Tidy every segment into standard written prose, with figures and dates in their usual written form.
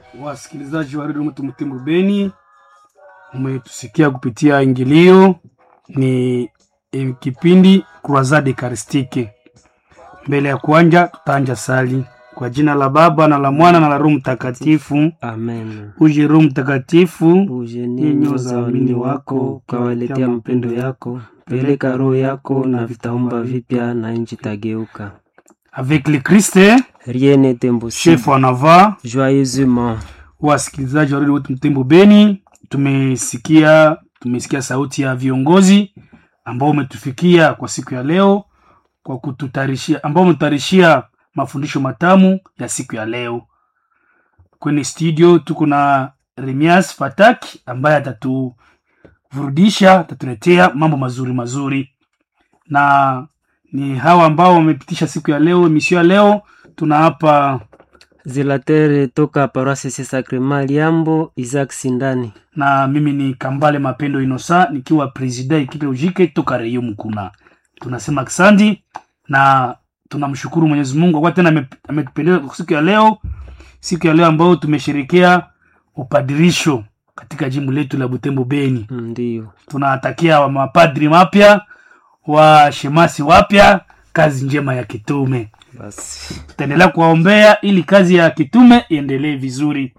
Wasikilizaji wa Radio Mtumtembo Beni, umetusikia kupitia ingilio ni kipindi Croisade Eucharistique. Mbele ya kuanja tutanja sali kwa jina la Baba na la Mwana na la Roho Mtakatifu. Amen. Uje Roho Mtakatifu, Uje ninyoza waamini wako, kawaletea mapendo yako. Peleka roho yako na vitaumba vipya na nchi tageuka. Avec le Christ, Rien n'est impossible. chef en avant. Joyeusement. Wasikilizaji wa Radio Mtumtembo Beni, tumesikia sauti ya viongozi ambao umetufikia kwa siku ya leo kwa kututarishia, ambao umetutarishia mafundisho matamu ya siku ya leo. Kwenye studio tuko na Remias Fataki ambaye atatuvurudisha, atatuletea mambo mazuri. Na ni hawa ambao wamepitisha siku ya leo, emission ya leo. Tuna hapa Zelatere toka Paroisse Saint-Sacrement Liambo, Isaac Sindani. na mimi ni Kambale Mapendo Inosa nikiwa president ekipe ujike toka Reyo Mkuna. Tunasema asante na tunamshukuru Mwenyezi Mungu kwa tena ametupendeza siku ya leo. Siku ya leo ambao tumesherekea upadirisho katika jimbo letu la Butembo Beni. Ndio. Tunatakia wa mapadri mapya, wa shemasi wapya, kazi njema ya kitume. Basi. Tutaendelea kuwaombea ili kazi ya kitume iendelee vizuri.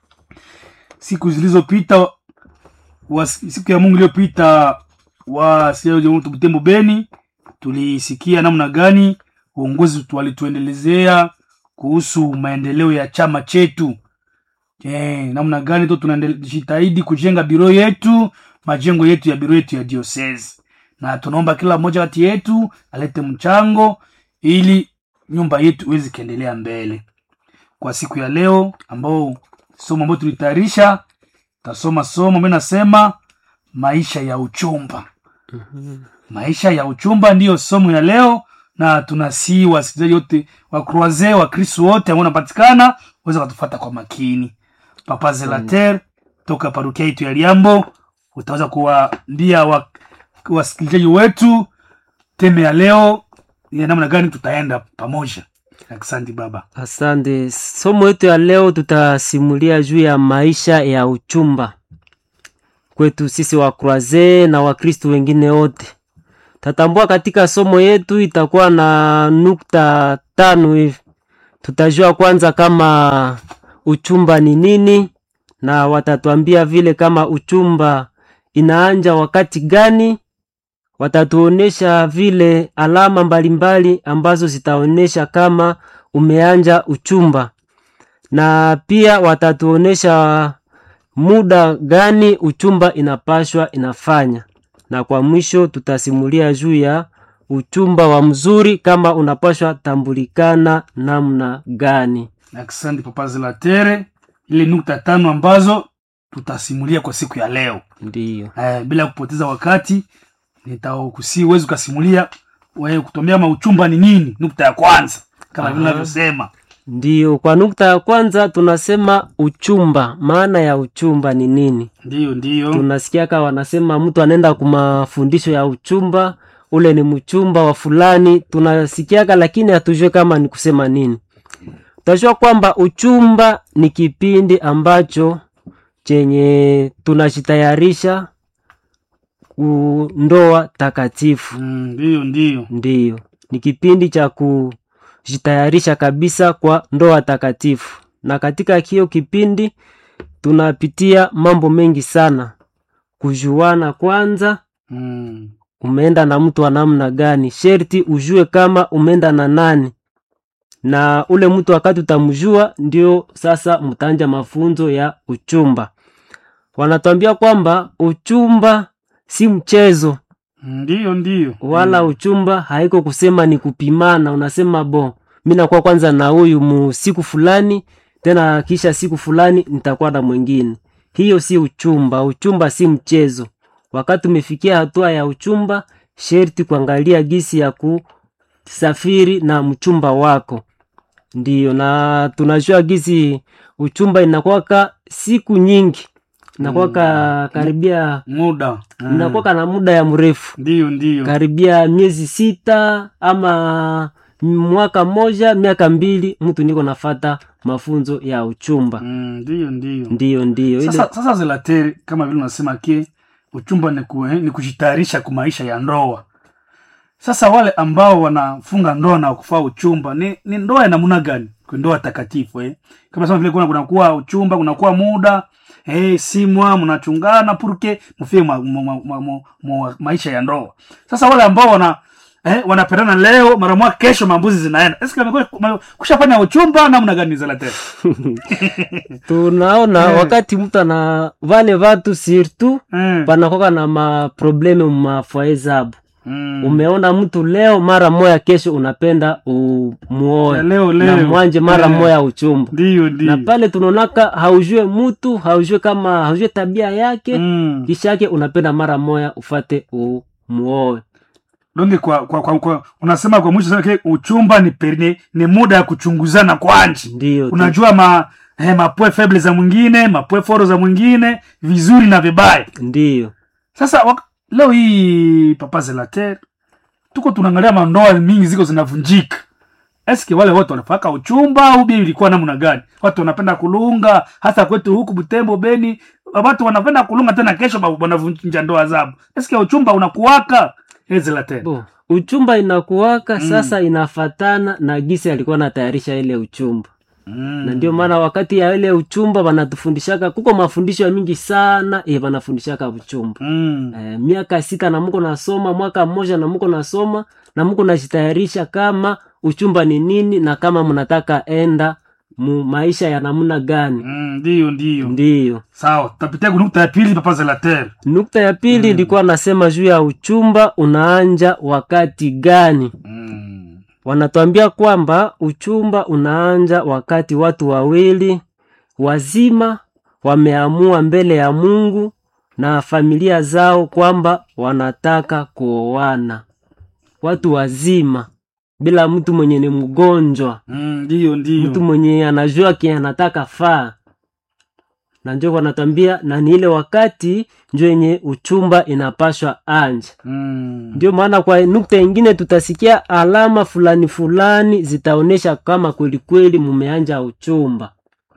Siku zilizopita siku ya Mungu iliyopita wa sio Butembo Beni, tulisikia namna gani uongozi walituendelezea kuhusu maendeleo ya chama chetu. Namna gani tu tunajitahidi kujenga biro yetu, majengo yetu ya biro yetu ya diocese. Na tunaomba kila mmoja kati yetu alete mchango ili nyumba yetu iweze kuendelea mbele. Kwa siku ya leo ambao somo ambalo tulitayarisha, tasoma somo mimi nasema maisha ya uchumba. Maisha ya uchumba ndiyo somo ya leo, na tunasi wasikilizaji wote wa Croisade wa Kristo wote ambao wanapatikana waweza kutufuata kwa makini. Papa Zelater toka parokia yetu ya Liambo utaweza kuwaambia wasikilizaji wetu teme ya leo ya namna gani tutaenda pamoja. Asante baba. Asante. Somo yetu ya leo tutasimulia juu ya maisha ya uchumba kwetu sisi wa Croisade na Wakristo wengine wote. Tatambua katika somo yetu itakuwa na nukta 5 hivi. Tutajua kwanza kama uchumba ni nini, na watatuambia vile kama uchumba inaanja wakati gani. Watatuonesha vile alama mbalimbali ambazo zitaonesha kama umeanja uchumba, na pia watatuonesha muda gani uchumba inapashwa inafanya, na kwa mwisho tutasimulia juu ya uchumba wa mzuri kama unapashwa tambulikana namna gani. Asante Papa Zelater, ile nukta 5 ambazo tutasimulia kwa siku ya leo. Ndiyo. Bila kupoteza wakati nitakusiwezi kusimulia wewe kutuambia uchumba ni nini, nukta ya kwanza kama vile ninavyosema. Ndiyo, kwa nukta ya kwanza tunasema uchumba. Maana ya uchumba ni nini? Ndiyo. Tunasikia kama wanasema mtu anaenda kwa mafundisho ya uchumba, ule ni mchumba wa fulani. Tunasikiaka lakini hatujue kama ni kusema nini. Tutajua kwamba uchumba ni kipindi ambacho chenye tunajitayarisha ndoa takatifu. Ndiyo. Ni kipindi cha kujitayarisha kabisa kwa ndoa takatifu. Na katika hiyo kipindi tunapitia mambo mengi sana. Kujuana kwanza, umeenda na mtu wa namna gani. Sherti ujue kama umeenda na nani. Na ule mtu wakati utamjua ndio sasa mtanja mafunzo ya uchumba. Wanatuambia kwamba uchumba si mchezo. Ndiyo. Wala uchumba haiko kusema ni kupimana. Unasema mimi nakuwa kwanza na huyu siku fulani, tena kisha siku fulani nitakuwa na mwingine. Hiyo si uchumba. Uchumba si mchezo. Wakati umefikia hatua ya uchumba, sherti kuangalia gisi ya kusafiri na mchumba wako. Ndiyo, na tunajua gisi uchumba inakuwaka siku nyingi. Inakuwaka karibia muda. Inakuwaka na muda ya mrefu. Ndiyo. Karibia miezi 6 ama mwaka moja miaka mbili mtu niko nafata mafunzo ya uchumba. Ndio sasa Zelater, kama vile unasema ke uchumba ni kujitayarisha kwa maisha ya ndoa. Sasa wale ambao wanafunga ndoa na kufaa uchumba ni ndoa ya namna gani? Kwa ndoa takatifu kama sema vile kunakuwa uchumba, kunakuwa muda simwa mnachungana purke mfie maisha ya ndoa. Sasa wale ambao wanapendana leo mara moja kesho mambuzi zinaenda. Eske kushafanya uchumba namna gani Zelater? Tunaona wakati mtu ana vale watu surtout panakoka na maprobleme mafoye zabu. Umeona mtu leo mara moja kesho unapenda umuoe na mwanje mara moja uchumba. Ndio. Na pale tunaonaka haujue mtu, haujue kama haujue tabia yake, kisha yake unapenda mara moja ufate umuoe. Donge kwa unasema kwa mwisho sasa uchumba ni muda ya kuchunguzana kwanje. Ndio. Unajua mapwe faible za mwingine, mapwe foro za mwingine, vizuri na vibaya. Ndio. Sasa leo hii Papa Zelater tuko tunaangalia mandoa mingi ziko zinavunjika. Eske wale watu wanafaka uchumba au bibi ilikuwa namna gani? Watu wanapenda kulunga, hasa kwetu huku Butembo Beni, watu wanapenda kulunga tena kesho wanavunja ndoa zao. Eske uchumba unakuwaka Zelater? Uchumba inakuwaka sasa inafatana na gisi alikuwa anatayarisha ile uchumba. Na ndio maana wakati ya ile uchumba wanatufundishaka kuko mafundisho mingi sana wanafundishaka uchumba. Miaka 6 na mko nasoma, mwaka mmoja na mko nasoma, na mko najitayarisha kama uchumba ni nini na kama mnataka enda maisha ya namna gani. Ndio. Sawa, tutapitia nukta ya pili Papa Zelater. Nukta ya pili ilikuwa nasema juu ya uchumba unaanja wakati gani. Wanatuambia kwamba uchumba unaanja wakati watu wawili wazima wameamua mbele ya Mungu na familia zao kwamba wanataka kuoana. Watu wazima bila mtu mwenye ni mgonjwa. Ndio. Mtu mwenye anajua kia anataka faa. Na ndio wanatuambia na ni ile wakati ndio yenye uchumba inapashwa anja. Ndio maana kwa nukta nyingine tutasikia alama fulani zitaonesha kama kweli mumeanja uchumba.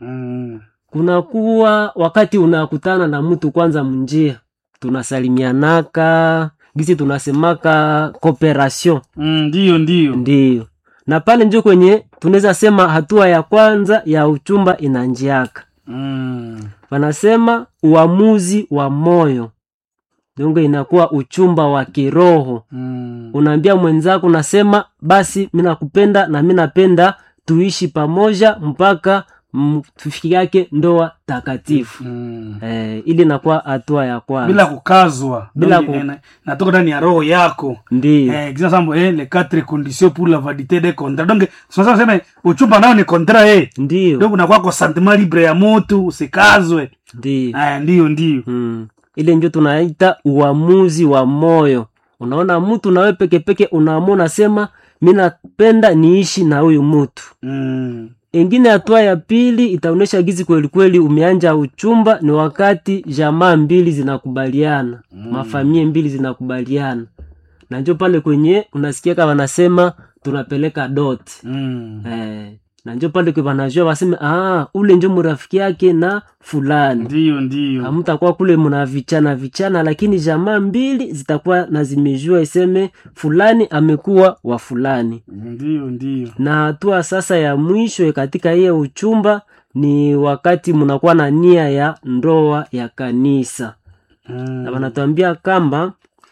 Kuna kuwa wakati unakutana na mtu kwanza munjia, tunasalimianaka, gisi tunasemaka cooperation. Ndio. Na pale ndio kwenye tunaweza sema hatua ya kwanza ya uchumba inanjiaka. Wanasema uamuzi wa moyo. Ndio inakuwa uchumba wa kiroho. Unaambia mwenzako unasema basi mimi nakupenda na mimi napenda tuishi pamoja mpaka tufikiake ndoa takatifu. Ili inakuwa hatua ya kwanza. Bila kukazwa. Natoka ndani ya roho yako. Ndio. Les 4 conditions pour la validité des contrats. Donc sasa sema uchumba nao ni contrat Ndio. Donc unakuwa kwa sentiment libre ya mtu, usikazwe. Ndio. Ndio. Ile ndio tunaita uamuzi wa moyo. Unaona mtu na wewe peke unaamua nasema mimi napenda niishi na huyu mtu. Ingine hatua ya pili itaonesha gizi kweli umeanja uchumba ni wakati jamaa mbili zinakubaliana, mafamilia mbili zinakubaliana. Na ndio pale kwenye unasikia kama wanasema tunapeleka dot. Na ndio pale kwa wanajua waseme ule ndio mrafiki yake na fulani. Ndio. Hamtakuwa kule mnavichana lakini jamaa mbili zitakuwa na zimejua iseme fulani amekuwa wa fulani. Ndio. Na hatua sasa ya mwisho katika hiyo uchumba ni wakati mnakuwa na nia ya ndoa ya kanisa. Na wanatuambia kamba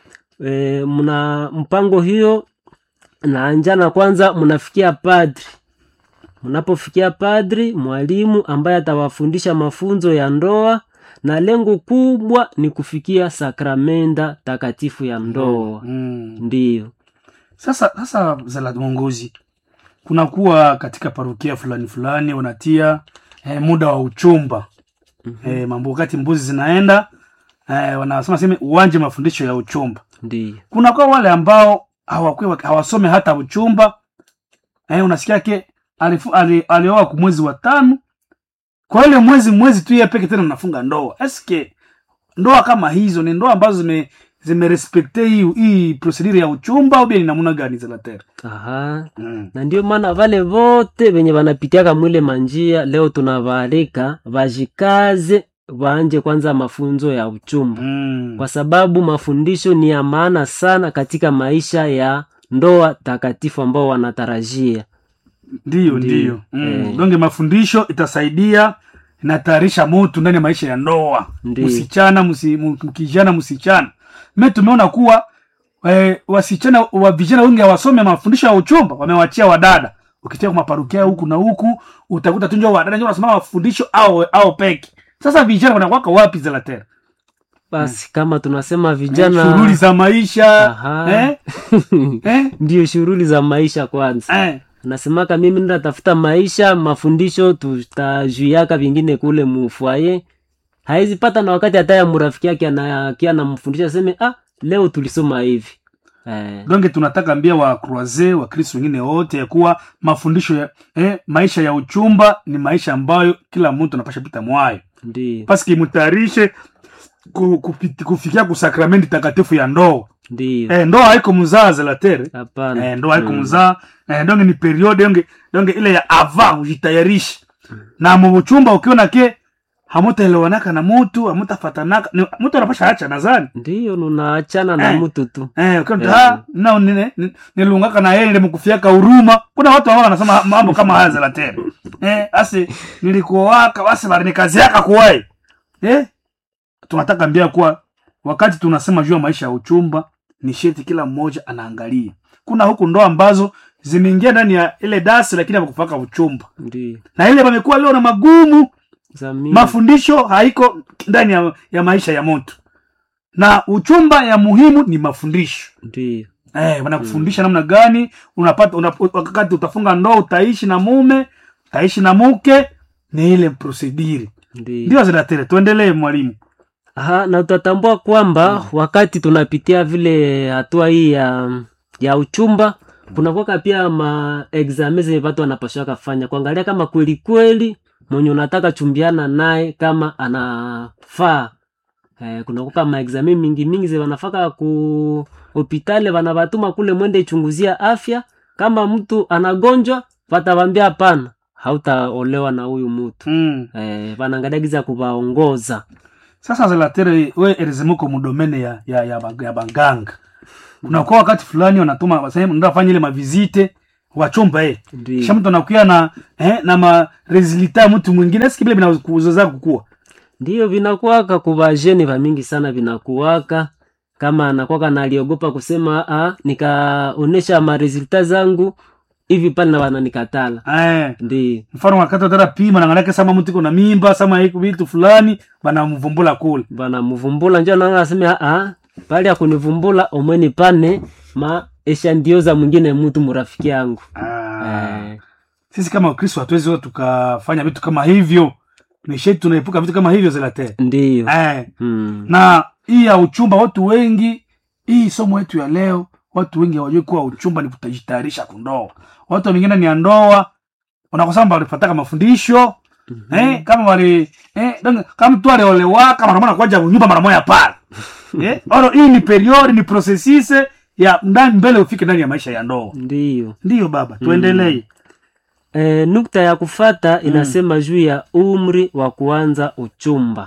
mna mpango hiyo na anjana kwanza mnafikia padri. Mnapofikia padri, mwalimu ambaye atawafundisha mafunzo ya ndoa na lengo kubwa ni kufikia sakramenta takatifu ya ndoa. Ndio. Sasa Zelater mwongozi, kuna kuwa katika parokia fulani wanatia muda wa uchumba. Mambo wakati mbuzi zinaenda wanasema uwanje mafundisho ya uchumba. Ndio. Kuna kwa wale ambao hawasome hata uchumba. Unasikia ke alioa kwa mwezi wa 5. Kwa ile mwezi tu yeye peke tena mnafunga ndoa. Eske ndoa kama hizo ni ndoa ambazo zimerespekte hii procedure ya uchumba au ni namna gani Zelater? Aha. Na ndio maana vale vote venye wanapitiaka mwile manjia leo tunavaalika vajikaze waanje kwanza mafunzo ya uchumba. Kwa sababu mafundisho ni ya maana sana katika maisha ya ndoa takatifu ambao wanatarajia. Ndio. Donge mafundisho itasaidia, inatayarisha mtu ndani ya maisha ya ndoa. Msichana. Mimi tumeona kuwa wasichana wa vijana wengi hawasome mafundisho ya uchumba, wamewachia wadada. Ukitia kwa maparukia huku na huku utakuta tunjwa wadada ndio wanasoma mafundisho au peki. Sasa vijana wanakuwa wapi Zelater? Basi kama tunasema vijana shughuli za maisha ndio shughuli za maisha kwanza. Nasemaka mimi nitatafuta maisha, mafundisho tutajuiaka vingine kule mufwaye. Haizi pata na wakati hata ya mrafiki yake anamfundisha sema leo tulisoma hivi. Donge tunataka ambia wa Croise wa Kristo wengine wote ya kuwa mafundisho ya maisha ya uchumba ni maisha ambayo kila mtu anapasha pita mwayo. Ndio. Paski mutayarishe kufikia kusakramenti takatifu ya ndoa. Ndio. Ndoa haiko mzaa Zelater. Hapana. Ndoa haiko mzaa. Donge ni periode donge ile ya ava ujitayarishe. Na mchumba ukiona ke hamutaelewanaka na mtu, hamutafatanaka, mtu anapasha acha nadhani. Ndio unaachana na mtu tu. Ukiona nilungaka na yeye mkufiaka huruma. Kuna watu ambao wanasema mambo kama haya Zelater. Asi nilikuoaka basi bali ni kazi yako kuwai. Tunataka ambia kuwa wakati tunasema juu ya maisha ya uchumba ni sheti kila mmoja anaangalia. Kuna huku ndoa ambazo zimeingia ndani ya ile dasi lakini hawakufaka uchumba. Ndio. Na ile wamekuwa leo na magumu. Mafundisho haiko ndani ya maisha ya mtu. Na uchumba ya muhimu ni mafundisho. Ndio. Wanakufundisha namna gani unapata wakati utafunga ndoa utaishi na mume, utaishi na mke, ni ile procedure. Ndio Zelater, tuendelee mwalimu. Na utatambua kwamba wakati tunapitia vile hatua hii ya uchumba kunakuwa pia examens zenye watu wanapaswa kufanya kuangalia kama kweli kweli mwenye unataka chumbiana naye kama anafaa. Kunakuwa examen mingi ze wanafaka ku hospitali wanabatuma kule mwende chunguzia afya. Kama mtu anagonjwa watawaambia hapana, hautaolewa na huyu mtu. Wanaangalia giza kuwaongoza. Sasa Zelater, wewe elizimuko mudomene ya baganga. Unakuwa wakati fulani wanatuma wasema ndio afanye ile mavizite wachumba kisha mtu anakuya na ma resulta mtu mwingine siki bila binakuzoza kukua. Ndio vinakuwaka kwa jeni va mingi sana vinakuwaka kama anakuwa na aliogopa kusema nikaonesha ma resulta zangu hivi pale na wananikatala. Ndio. Mfano wakati utara pima na ngalake sama mtu kuna mimba sama hiko vitu fulani banamvumbula kule. Banamvumbula njoo na anasema pale ya kunivumbula omweni pane esha ndioza mwingine mtu mrafiki yangu. Sisi kama Wakristo hatuwezi tukafanya vitu kama hivyo. Ni shetu tunaepuka vitu kama hivyo Zelater. Ndio. Na hii ya uchumba watu wengi, hii somo yetu ya leo, watu wengi hawajui kuwa uchumba ni kutajitayarisha kundoa. Watu wengine ni ndoa wanakusamba walifuata mafundisho. Kama wali kama mtu aliolewa kama mara kwaja nyumba mara moja pale. Hii ni period, ni processes ya ndani mbele ufike ndani ya maisha ya ndoa. Ndio baba, tuendelee. Nukta ya kufata inasema juu ya umri wa kuanza uchumba.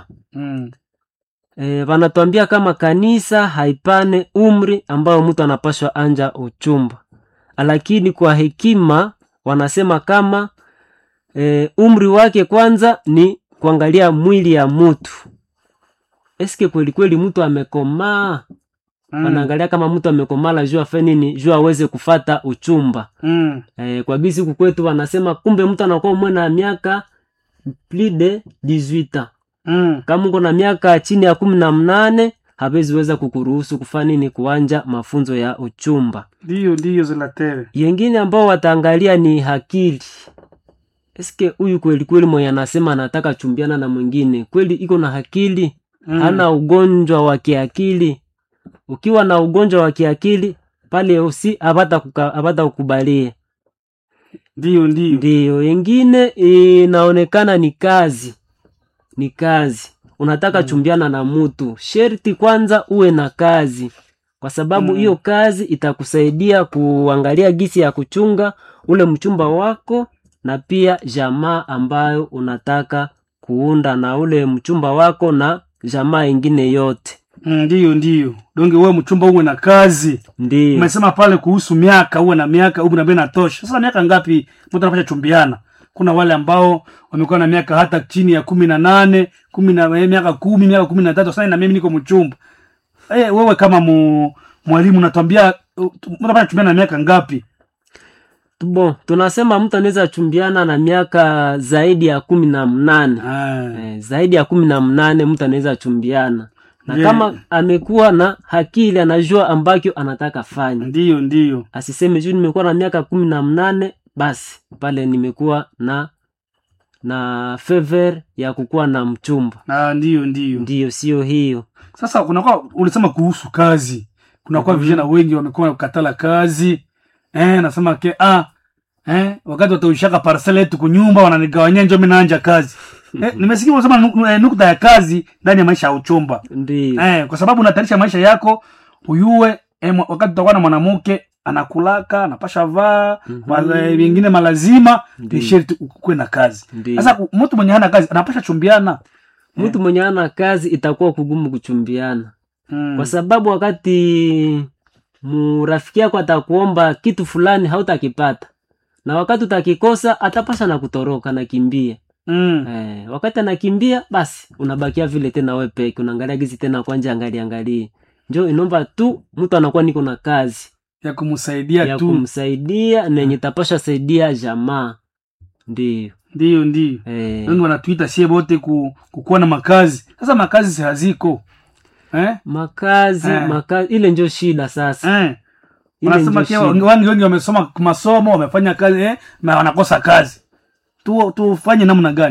Wanatuambia kama kanisa haipane umri ambao mtu anapaswa anja uchumba. Lakini kwa hekima wanasema kama umri wake kwanza ni kuangalia mwili ya mtu. Eske kweli kweli mtu amekomaa? Wanaangalia kama mtu amekomala jua afanye nini jua aweze kufata uchumba. Kwa bisi huku kwetu wanasema kumbe mtu anakuwa mwana miaka plus de 18 ans. Kama uko na miaka chini ya 18 hawezi weza kukuruhusu kufanya nini kuanja mafunzo ya uchumba. Ndio Zelater. Yengine ambao wataangalia ni akili. Eske huyu kweli kweli mwenye anasema anataka chumbiana na mwingine kweli iko na akili? Hana ugonjwa wa kiakili? Ukiwa na ugonjwa wa kiakili pale usi abata kukubalia. Ndio. Yengine inaonekana ni kazi. unataka chumbiana na mtu, sherti kwanza uwe na kazi, kwa sababu hiyo kazi itakusaidia kuangalia gisi ya kuchunga ule mchumba wako na pia jamaa ambayo unataka kuunda na ule mchumba wako na jamaa ingine yote. Ndiyo. Donge wewe mchumba uwe na kazi. Ndiyo. Umesema pale kuhusu miaka, uwe na miaka, uwe na bena tosha. Sasa miaka ngapi mtu anapaswa chumbiana? Kuna wale ambao wamekuwa na miaka hata chini ya 18, miaka 10, miaka 13. Sasa na mimi niko mchumba. Wewe kama mwalimu unatuambia mtu anapaswa chumbiana na miaka ngapi? Tunasema mtu anaweza chumbiana na miaka zaidi ya 18. Zaidi ya 18 mtu anaweza chumbiana. Na kama amekuwa na akili, anajua ambakyo anataka fanya. Ndiyo. Asiseme juu nimekuwa na miaka 18 basi pale nimekuwa na favor ya kukuwa na mchumba. Ndiyo, sio hiyo. Sasa kunakuwa ulisema kuhusu kazi. Kunakuwa vijana wengi wamekuwa kukatala kazi. Nasema wakati wataushaka parcela yetu kunyumba wananigawanyia njoo mimi naanja kazi. Nimesikia unasema nukta ya kazi ndani ya maisha ya uchumba. Ndiyo. Kwa sababu unatarisha maisha yako uyue wakati utakuwa na mwanamke anakulaka, anapasha vaa, vingine malazima, ni sherti ukue na kazi. Sasa mtu mwenye hana kazi anapasha chumbiana. Mtu mwenye hana kazi itakuwa kugumu kuchumbiana. Kwa sababu wakati murafiki yako atakuomba kitu fulani hautakipata. Na wakati utakikosa atapasha na kutoroka na kimbia. Wakati anakimbia basi unabakia vile tena wewe peke, unaangalia gizi tena kwanja angalia. Njoo inomba tu mtu anakuwa niko na kazi ya kumsaidia ya kumsaidia na yenye tapasha saidia jamaa. Ndiyo. Wengi wanatuita sie bote kukuwa na makazi. Sasa makazi si haziko. Makazi ile ndio shida sasa. Wanasema kia wengi wamesoma masomo, wamefanya kazi na wanakosa kazi. Tufanye namna gani?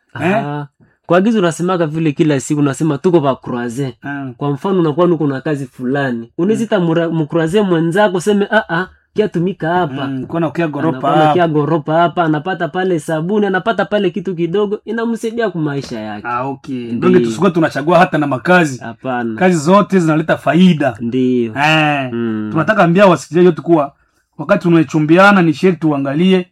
Kwa gizo unasemaka vile kila siku unasema tuko pa croiser. Kwa mfano unakuwa nuko na kazi fulani. Unizita mcroiser mwenzako seme kia tumika hapa. Kuna kia goropa hapa, anapata pale sabuni, anapata pale kitu kidogo, inamsaidia kwa maisha yake. Okay. Ndio tusikuwa tunachagua hata na makazi. Hapana. Kazi zote zinaleta faida. Ndiyo. Tunataka ambia wasikilizaji wetu kuwa wakati unachumbiana ni sherti uangalie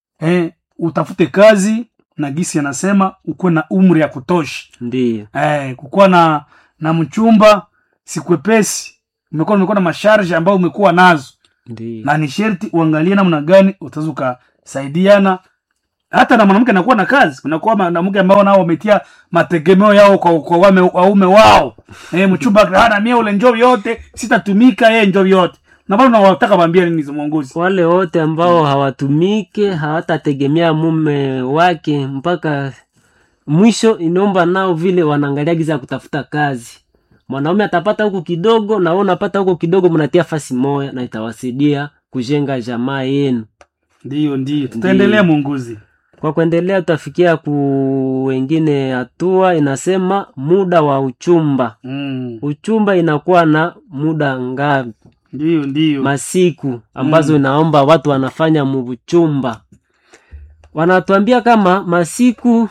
utafute kazi na gisi anasema ukuwe na umri ya kutosha. Ndiyo. Kukuwa na mchumba sikwepesi. Umekuwa na masharge ambayo umekuwa nazo. Ndiyo. Na ni sherti uangalie namna gani utazuka saidiana. Hata na mwanamke anakuwa na kazi. Kunakuwa mwanamke ambao nao wametia mategemeo yao kwa waume wao. Mchumba hana mie ule njoo yote, sitatumika njoo yote. Na bado nawataka waambia nini mwongozi? Wale wote ambao hawatumike, hawatategemea mume wake mpaka mwisho, inomba nao vile wanaangalia giza kutafuta kazi. Mwanaume atapata huko kidogo na wewe unapata huko kidogo, mnatia fasi moja na itawasaidia kujenga jamaa yenu. Ndiyo. Tutaendelea mwongozi. Kwa kuendelea tutafikia wengine hatua inasema muda wa uchumba. Uchumba inakuwa na muda ngapi? Ndiyo. Masiku ambazo inaomba watu wanafanya mchumba. Wanatuambia kama masiku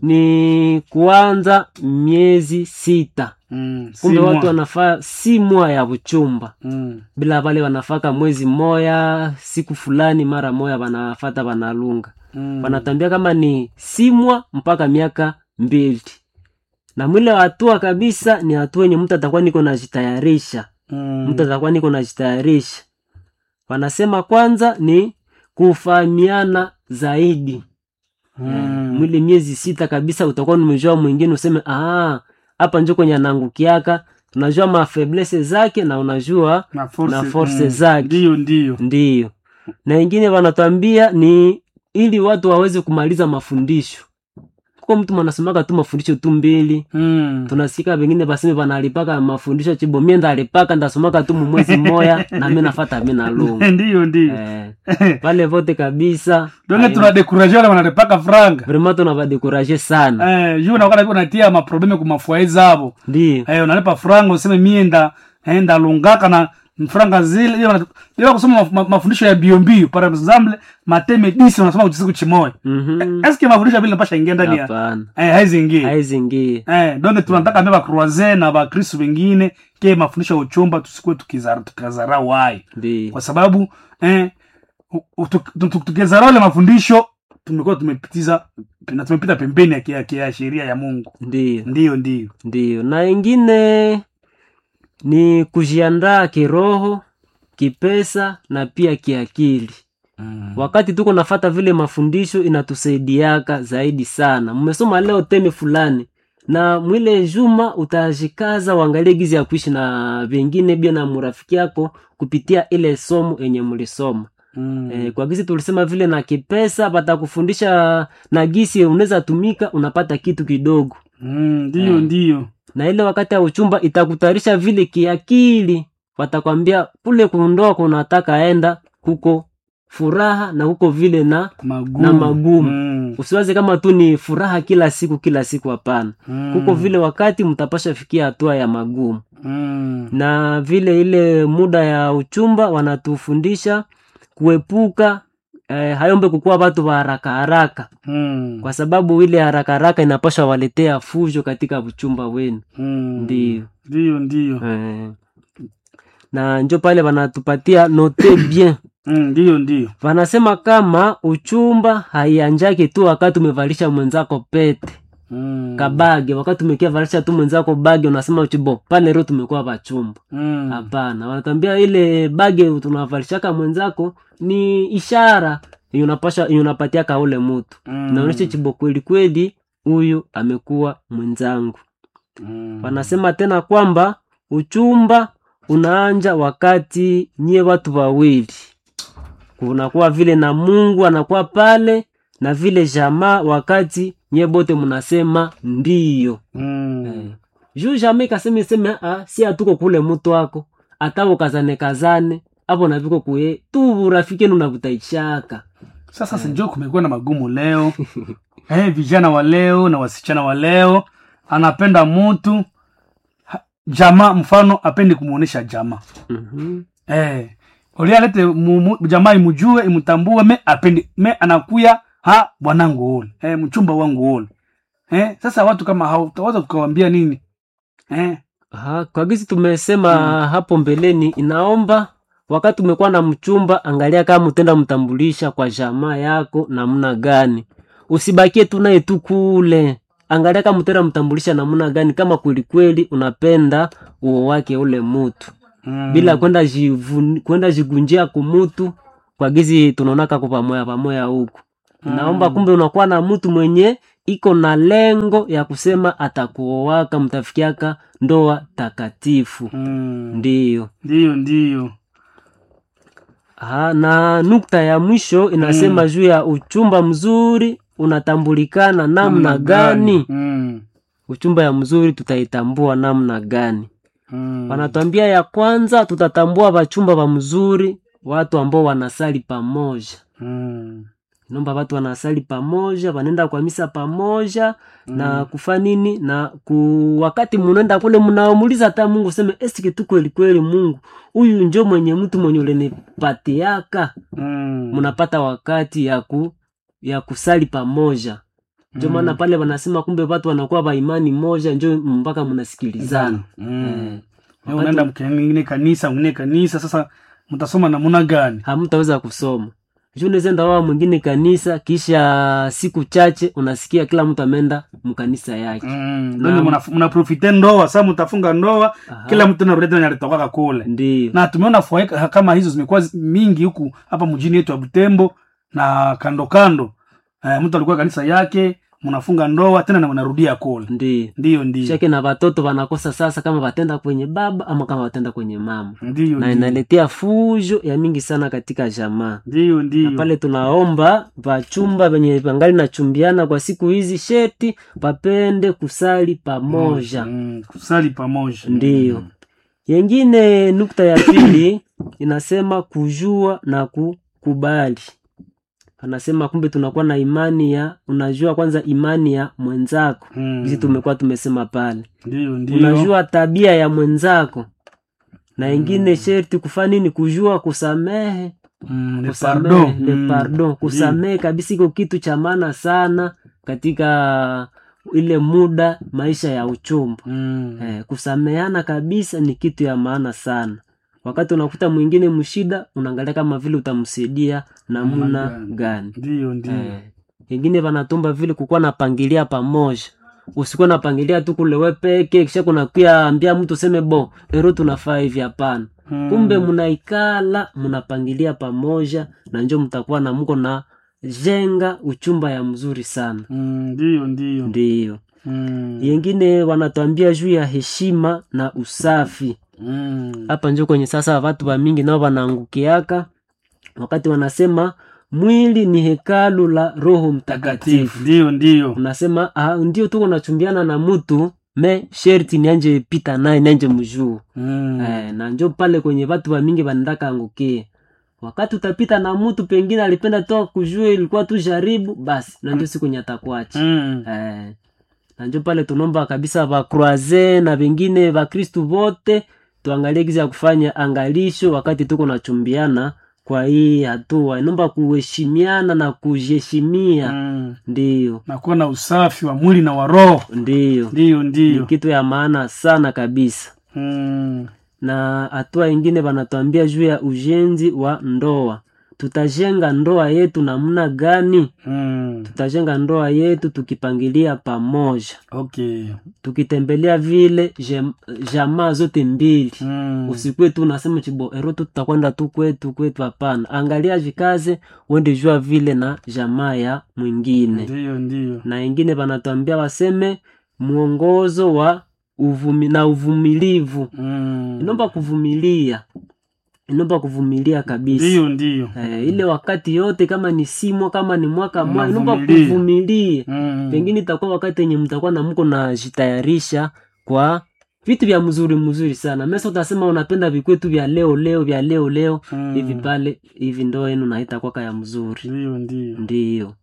ni kuanza miezi 6. Kumbe watu wanafaa 6 mois ya uchumba. Bila wale wanafaka mwezi moja, siku fulani mara moja wanafata wanalunga. Wanatuambia kama ni 6 mois mpaka miaka 2. Na mwile hatua kabisa ni hatua yenye mtu atakuwa niko najitayarisha. Mtu atakuwa niko najitayarisha. Wanasema kwanza ni kufahamiana zaidi. Mwile miezi 6 kabisa utakuwa umejua mwingine, useme hapa njoo kwenye anangukiaka, tunajua mafaiblesse zake na unajua na force zake. Ndiyo. Na wengine wanatuambia ni ili watu waweze kumaliza mafundisho. Kwa mtu manasemaka tu mafundisho tu mbili. Tunasika wengine baseme banalipaka mafundisho chibo mienda alipaka ndasomaka tu mwezi mmoja na mimi nafuata mimi na lungu. Ndiyo. Pale vote kabisa. Donge tunadekuraje wale wanalipaka franga. Vraiment tunabadekuraje sana. Juu na wakati unatia maprobleme kwa mafuaiza hapo. Ndiyo. Unalipa franga useme mienda lungaka mfranga zile ile kusoma mafundisho ya biombi par exemple mateme 10 unasoma kusiku chimoya. Eske mafundisho bila napasha ingia ndani ya haizingi donc tunataka mbeba croiser na ba Kristo wengine ke mafundisho ya uchumba tusikwe tukazarau hai kwa sababu tukizarau ile mafundisho tumekuwa tumepita pembeni ya sheria ya Mungu. Ndio. Na ingine ni kujiandaa kiroho, kipesa na pia kiakili. Wakati tuko nafata vile mafundisho inatusaidiaka zaidi sana. Mmesoma leo teme fulani na mwile juma utajikaza uangalie gizi ya kuishi na wengine bia na murafiki yako kupitia ile somo yenye mlisoma. Kwa gizi tulisema vile na kipesa batakufundisha na gisi unaweza tumika unapata kitu kidogo. Ndio. Na ile wakati ya uchumba itakutarisha vile kiakili, watakwambia kule kuondoa kunataka aenda kuko furaha na huko vile na magumu. Usiwaze kama tu ni furaha kila siku hapana. Kuko vile wakati mtapasha fikia hatua ya magumu. Na vile ile muda ya uchumba wanatufundisha kuepuka hayombe kukua watu wa haraka. Kwa sababu ile haraka inapasha waletea fujo katika uchumba wenu. Ndio. Na njo pale wanatupatia note bien. Ndio. Wanasema kama uchumba haianjake tu wakati umevalisha mwenzako pete. Kabage wakati umekia valisha tu mwenzako bage unasema uchibo pale leo tumekuwa bachumba. Hapana, wanatambia ile bage tunavalishaka mwenzako ni ishara unapatia ka ule mtu. Naonesha chibo kweli huyu amekuwa mwenzangu. Wanasema tena kwamba uchumba unaanja wakati nyie watu wawili. Kunakuwa vile na Mungu anakuwa pale na vile jamaa wakati nyie bote mnasema ndio. Juu jamaa kaseme si atuko kule mtu wako atao kazane hapo na viko kuye tu rafiki yenu unavutaishaka. Sasa sinjo kumekuwa na magumu leo. Vijana wa leo na wasichana wa leo anapenda mtu jamaa mfano apendi kumuonesha jamaa. Ulialete jamaa imujue imutambue apendi anakuya bwanangu ule mchumba wangu ule. Sasa watu kama hao utawaza kukawaambia nini? Kwa gisi tumesema hapo mbeleni inaomba wakati umekuwa na mchumba angalia kama utenda mtambulisha kwa jamaa yako namna gani. Usibakie tu naye tu kule. Angalia kama utenda mtambulisha namna gani kama kweli unapenda uo wake ule mtu. Bila kwenda jigunjia kumutu kwa gizi tunaonaka kwa pamoja huko. Naomba kumbe unakuwa na mtu mwenye iko na lengo ya kusema atakuoaka mtafikiaka ndoa takatifu. Ndio. Na nukta ya mwisho inasema juu ya uchumba mzuri unatambulikana namna gani? Uchumba ya mzuri tutaitambua namna gani? Wanatuambia ya kwanza tutatambua wachumba wa mzuri watu ambao wanasali pamoja. Nomba watu wanasali pamoja, wanaenda kwa misa pamoja na kufanya nini na wakati mnaenda kule mnaomuliza hata Mungu sema eski tu kweli Mungu huyu ndio mwenye mtu mwenye ulenipatiaka. Mnapata wakati ya kusali pamoja. Ndio maana pale wanasema kumbe watu wanakuwa wa imani moja ndio mpaka mnasikilizana. Unaenda mwingine kanisa sasa mtasoma namna gani? Hamtaweza kusoma. June zenda wao mwingine kanisa kisha siku chache unasikia kila mtu ameenda mkanisa yake. Ndio mnaprofite ndoa, sasa mtafunga ndoa, kila mtu anarudi na alitoka kule. Ndio. Na tumeona fueka kama hizo zimekuwa mingi huku hapa mjini wetu wa Butembo na kando. Mtu alikuwa kanisa yake, mnafunga ndoa tena na mnarudia kule. Ndio. Shake na watoto wanakosa sasa kama watenda kwenye baba ama kama watenda kwenye mama. Na inaletea fujo ya mingi sana katika jamaa. Ndio. Na pale tunaomba wachumba wenye bangali na chumbiana kwa siku hizi sheti wapende kusali pamoja. Kusali pamoja. Ndio. Yengine nukta ya pili inasema kujua na kukubali. Anasema kumbe tunakuwa na imani unajua kwanza imani ya mwenzako. Sisi tumekuwa tumesema pale. Ndio. Unajua tabia ya mwenzako na ingine sherti kufanya nini? Kujua kusamehe. Le pardon. Le pardon. Kusamehe kabisa iko kitu cha maana sana katika ile muda maisha ya uchumba. Kusameheana kabisa ni kitu ya maana sana. Wakati unakuta mwingine mshida, unaangalia kama vile utamsaidia namna gani. Ndio. Wengine wanatomba vile kukuwa napangilia pamoja. Usikuwa napangilia tu kule wewe peke, kisha kuna pia ambia mtu seme leo tunafaa hivi, hapana. Kumbe mnaikala, mnapangilia pamoja na njoo mtakuwa na mko na jenga uchumba ya mzuri sana. Ndio. Yengine wanatuambia juu ya heshima na usafi. Hapa njoo kwenye sasa watu wa mingi nao wanaangukiaka wakati wanasema mwili ni hekalu la Roho Mtakatifu. Ndio. Unasema ndio tu unachumbiana na mtu sherti nianje pita naye nianje mjuu. Na njoo pale kwenye watu wa mingi wanataka angukie. Wakati utapita na mtu pengine alipenda toa kujua, ilikuwa tu jaribu basi, na ndio siku nyatakuacha. Na njoo pale tunomba kabisa wa Croise na wengine wa Kristo wote tuangalie giza kufanya angalisho wakati tuko nachumbiana. Kwa hii hatua inomba kuheshimiana na kujiheshimia. Ndio. Na kuwa na usafi wa mwili na wa roho. Ndio. Ni kitu ya maana sana kabisa. Na hatua ingine wanatuambia juu ya ujenzi wa ndoa. Tutajenga ndoa yetu namna gani? Tutajenga ndoa yetu tukipangilia pamoja. Tukitembelea vile jamaa zote mbili. Usikwe tu unasema tutakwenda tu kwetu, hapana. Angalia jikaze uende jua vile na jamaa ya mwingine. Ndio. Na ingine wanatuambia waseme muongozo wa uvumilivu. Inomba kuvumilia kabisa. Ndio. Ile wakati yote kama ni simo kama ni mwaka mmoja inomba kuvumilia. Pengine itakuwa wakati yenye mtakuwa na mko na jitayarisha kwa vitu vya mzuri sana. Mesa utasema unapenda vikwetu vya leo hivi pale hivi ndoa yenu na itakuwa kaya mzuri. Ndio.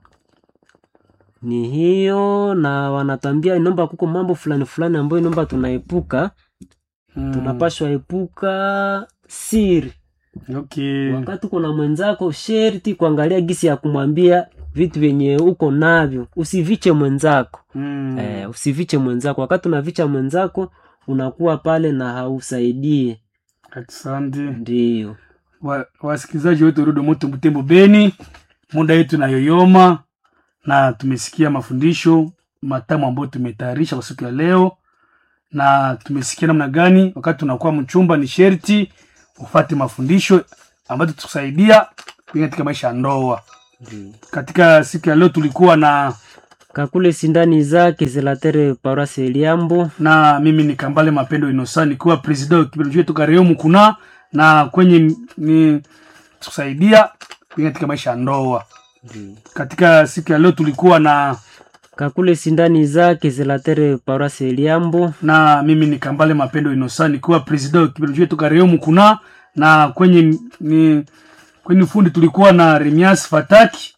Ni hiyo. Na wanatambia inomba kuko mambo fulani ambayo inomba tunaepuka. Tunapashwa epuka siri. Wakati kuna mwenzako sherti kuangalia gisi ya kumwambia vitu vyenye uko navyo. Usiviche mwenzako. Usiviche mwenzako. Wakati unavicha mwenzako unakuwa pale na hausaidie. Asante. Ndio. Wasikilizaji wetu Redio Moto Butembo Beni, muda yetu na yoyoma, na tumesikia mafundisho matamu ambayo tumetayarisha kwa siku ya leo. Na tumesikia namna gani wakati tunakuwa mchumba ni sherti ufuate mafundisho ambayo tutusaidia katika maisha ya ndoa. Katika siku ya leo tulikuwa na Kakule Sindani zake Zelatere Parase Eliambo, na mimi ni Kambale Mapendo Inosani kuwa president kipindi chetu Kareo Mukuna, na kwenye ni tutusaidia katika maisha ya ndoa. Katika siku ya leo tulikuwa na Kakule Sindani zake Zelatere Parase Eliambo, na mimi ni Kambale Mapendo Inosani kuwa president kipindi chetu Kareo Mukuna, na kwenye fundi tulikuwa na Remias Fataki,